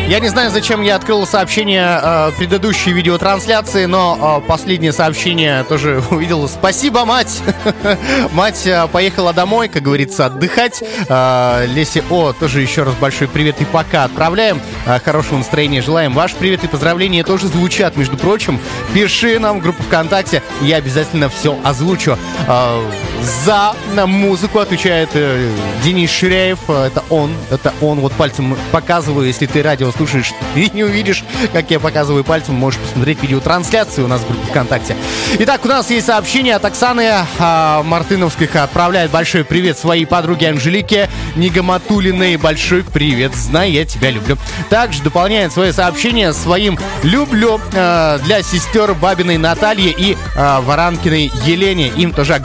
Я не знаю, зачем я открыл сообщение предыдущей видеотрансляции, но последнее сообщение тоже увидел. Спасибо, мать! Мать поехала домой, как говорится, отдыхать. Лесе О, тоже еще раз большой привет и пока отправляем. Хорошего настроения желаем. Ваш привет и поздравления тоже звучат, между прочим. Пиши нам в группу ВКонтакте, я обязательно все озвучу. За музыку отвечает Денис Ширяев. Это он, вот пальцем показываю. Если ты радио слушаешь и не увидишь, как я показываю пальцем, можешь посмотреть видеотрансляцию у нас в группе ВКонтакте. Итак, у нас есть сообщение от Оксаны Мартыновской. Отправляет большой привет своей подруге Анжелике Нигаматуллиной. Большой привет, знай, я тебя люблю. Также дополняет свое сообщение своим «люблю» для сестер Бабиной Натальи и Варанкиной Елене. Им тоже